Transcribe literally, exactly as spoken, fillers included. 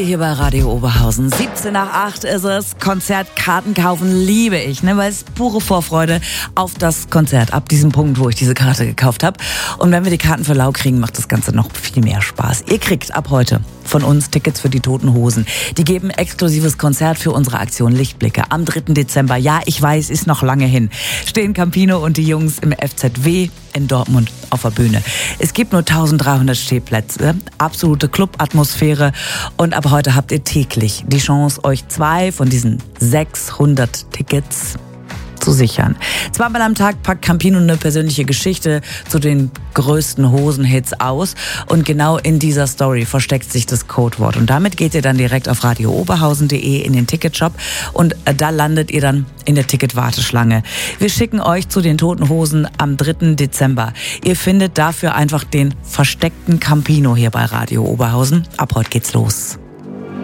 Hier bei Radio Oberhausen. siebzehn nach acht ist es. Konzertkarten kaufen liebe ich, ne? Weil es pure Vorfreude auf das Konzert ab diesem Punkt, wo ich diese Karte gekauft habe. Und wenn wir die Karten für lau kriegen, macht das Ganze noch viel mehr Spaß. Ihr kriegt ab heute von uns Tickets für die Toten Hosen. Die geben exklusives Konzert für unsere Aktion Lichtblicke am dritten Dezember. Ja, ich weiß, ist noch lange hin. Stehen Campino und die Jungs im F Z W in Dortmund auf der Bühne. Es gibt nur eintausenddreihundert Stehplätze, absolute Clubatmosphäre und ab heute habt ihr täglich die Chance, euch zwei von diesen sechshundert Tickets zu sichern. Zweimal am Tag packt Campino eine persönliche Geschichte zu den größten Hosenhits aus und genau in dieser Story versteckt sich das Codewort und damit geht ihr dann direkt auf radio oberhausen punkt de in den Ticketshop und da landet ihr dann in der Ticketwarteschlange. Wir schicken euch zu den Toten Hosen am dritten Dezember. Ihr findet dafür einfach den versteckten Campino hier bei Radio Oberhausen. Ab heute geht's los.